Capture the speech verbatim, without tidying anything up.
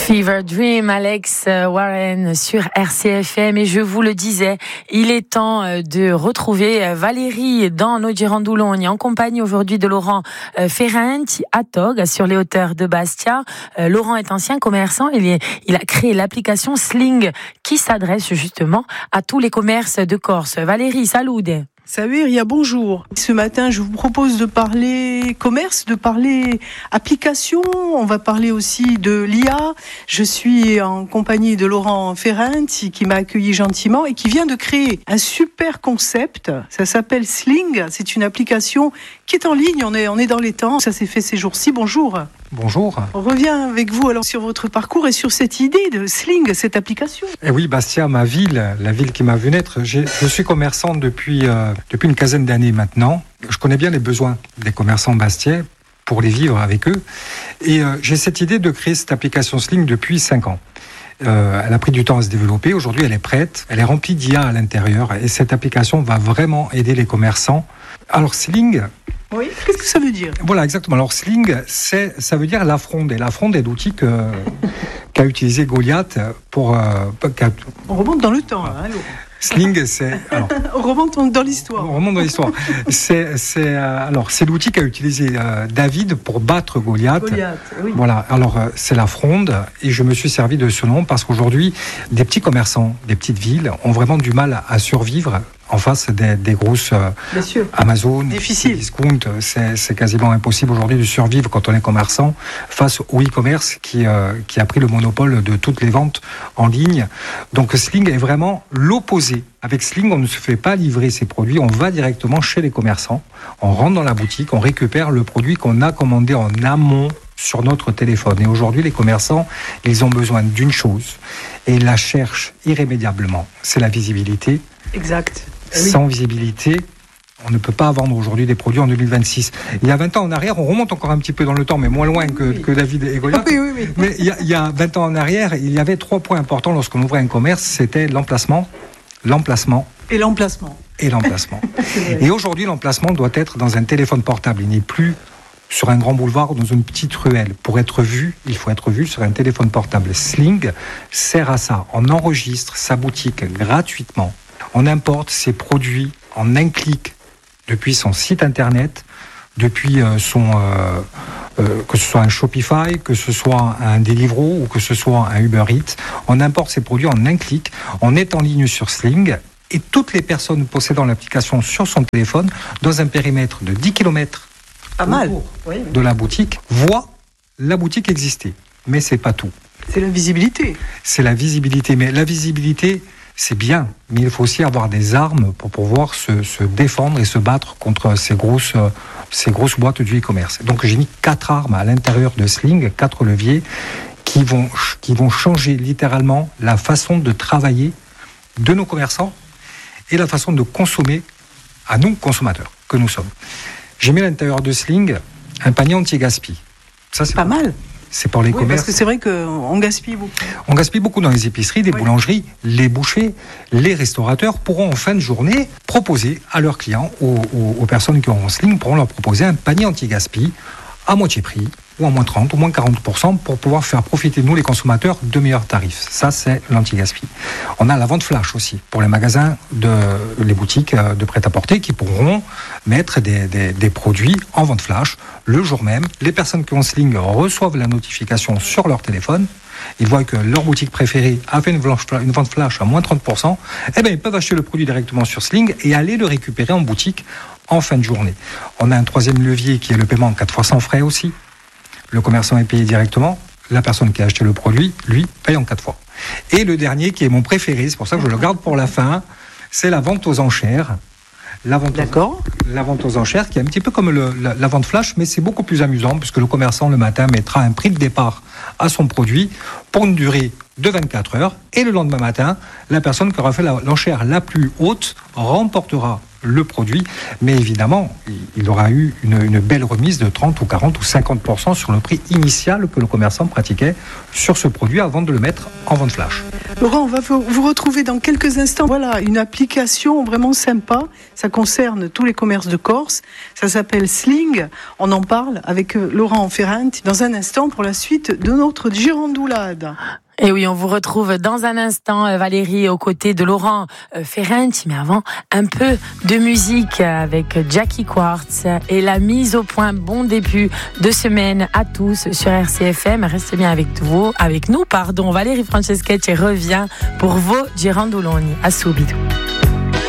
Fever Dream, Alex Warren sur R C F M. Et je vous le disais, il est temps de retrouver Valérie dans nos Girandoulo. On est en compagnie aujourd'hui de Laurent Ferrenti à Tog, sur les hauteurs de Bastia. Laurent est ancien commerçant. Il, est, il a créé l'application Sling qui s'adresse justement à tous les commerces de Corse. Valérie, salude. Salut Ria, bonjour. Ce matin, je vous propose de parler commerce, de parler application. On va parler aussi de l'I A. Je suis en compagnie de Laurent Ferrenti qui m'a accueilli gentiment et qui vient de créer un super concept. Ça s'appelle Sling. C'est une application qui est en ligne. On est, on est dans les temps. Ça s'est fait ces jours-ci. Bonjour. Bonjour. On revient avec vous alors sur votre parcours et sur cette idée de Sling, cette application. Et oui, Bastia, ma ville, la ville qui m'a vu naître. J'ai, je suis commerçant depuis, euh, depuis une quinzaine d'années maintenant. Je connais bien les besoins des commerçants bastiais pour les vivre avec eux. Et euh, j'ai cette idée de créer cette application Sling depuis cinq ans. Euh, elle a pris du temps à se développer. Aujourd'hui, elle est prête. Elle est remplie d'I A à l'intérieur. Et cette application va vraiment aider les commerçants. Alors, Sling... Oui, qu'est-ce que ça veut dire ? Voilà, exactement. Alors, Sling, c'est, ça veut dire la fronde. Et la fronde est l'outil que, qu'a utilisé Goliath pour... Euh, qu'a... On remonte dans le temps, hein, Laurent. Sling, c'est... Alors, on remonte dans l'histoire. On remonte dans l'histoire. c'est, c'est, euh, alors, c'est l'outil qu'a utilisé euh, David pour battre Goliath. Goliath, oui. Voilà, alors euh, c'est la fronde, et je me suis servi de ce nom parce qu'aujourd'hui, des petits commerçants, des petites villes ont vraiment du mal à survivre en face des, des grosses euh, Amazon, difficile. Discount. C'est, c'est quasiment impossible aujourd'hui de survivre quand on est commerçant face au e-commerce qui, euh, qui a pris le monopole de toutes les ventes en ligne. Donc Sling est vraiment l'opposé. Avec Sling, on ne se fait pas livrer ses produits, on va directement chez les commerçants, on rentre dans la boutique, on récupère le produit qu'on a commandé en amont sur notre téléphone. Et aujourd'hui, les commerçants, ils ont besoin d'une chose, et ils la cherchent irrémédiablement, c'est la visibilité. Exact. Sans visibilité, on ne peut pas vendre aujourd'hui des produits en deux mille vingt-six. Il y a vingt ans en arrière, on remonte encore un petit peu dans le temps, mais moins loin que, oui. que David et Goliath. Oui, oui, oui. Mais il y, a, il y a vingt ans en arrière, il y avait trois points importants lorsqu'on ouvrait un commerce, c'était l'emplacement, l'emplacement... Et l'emplacement. Et l'emplacement. Et aujourd'hui, l'emplacement doit être dans un téléphone portable. Il n'est plus sur un grand boulevard ou dans une petite ruelle. Pour être vu, il faut être vu sur un téléphone portable. Sling sert à ça. On enregistre sa boutique gratuitement. On importe ses produits en un clic depuis son site internet, depuis son, euh, euh, que ce soit un Shopify, que ce soit un Deliveroo ou que ce soit un Uber Eats. On importe ses produits en un clic. On est en ligne sur Sling et toutes les personnes possédant l'application sur son téléphone, dans un périmètre de dix kilomètres Pas mal. de la boutique, voient la boutique exister. Mais c'est pas tout. C'est la visibilité. C'est la visibilité. Mais la visibilité... c'est bien, mais il faut aussi avoir des armes pour pouvoir se, se défendre et se battre contre ces grosses, ces grosses boîtes du e-commerce. Donc j'ai mis quatre armes à l'intérieur de Sling, quatre leviers, qui vont, qui vont changer littéralement la façon de travailler de nos commerçants et la façon de consommer à nous, consommateurs, que nous sommes. J'ai mis à l'intérieur de Sling un panier anti-gaspi. Ça, c'est pas mal. C'est pour les oui, commerces. Parce que c'est vrai qu'on gaspille beaucoup. On gaspille beaucoup dans les épiceries, les oui. boulangeries, les bouchers, les restaurateurs pourront en fin de journée proposer à leurs clients, aux, aux, aux personnes qui auront Sling, pourront leur proposer un panier anti-gaspi à moitié prix, ou à moins trente, ou moins quarante pour cent pour pouvoir faire profiter, nous les consommateurs, de meilleurs tarifs. Ça, c'est l'anti-gaspi. On a la vente flash aussi, pour les magasins, de, les boutiques de prêt-à-porter qui pourront mettre des, des, des produits en vente flash le jour même. Les personnes qui ont Sling reçoivent la notification sur leur téléphone. Ils voient que leur boutique préférée a fait une vente flash à moins trente pour cent. Eh bien, ils peuvent acheter le produit directement sur Sling et aller le récupérer en boutique en fin de journée. On a un troisième levier qui est le paiement quatre fois sans frais aussi. Le commerçant est payé directement. La personne qui a acheté le produit, lui, paye en quatre fois. Et le dernier, qui est mon préféré, c'est pour ça que je le garde pour la fin, c'est la vente aux enchères. La vente, D'accord. Aux, la vente aux enchères, qui est un petit peu comme le, la, la vente flash, mais c'est beaucoup plus amusant, puisque le commerçant, le matin, mettra un prix de départ à son produit pour une durée de vingt-quatre heures. Et le lendemain matin, la personne qui aura fait la, l'enchère la plus haute remportera le produit. Mais évidemment, il aura eu une, une belle remise de trente ou quarante ou cinquante pour cent sur le prix initial que le commerçant pratiquait sur ce produit avant de le mettre en vente flash. Laurent, on va vous retrouver dans quelques instants. Voilà, une application vraiment sympa. Ça concerne tous les commerces de Corse. Ça s'appelle Sling. On en parle avec Laurent Ferrante dans un instant pour la suite de notre girandoulade. Et oui, on vous retrouve dans un instant, Valérie, aux côtés de Laurent Ferrante. Mais avant, un peu de musique avec Jackie Quartz et la mise au point. Bon début de semaine à tous sur R C F M. Restez bien avec vous, avec nous, pardon. Valérie Franceschetti revient pour vos Girandoloni. À subito.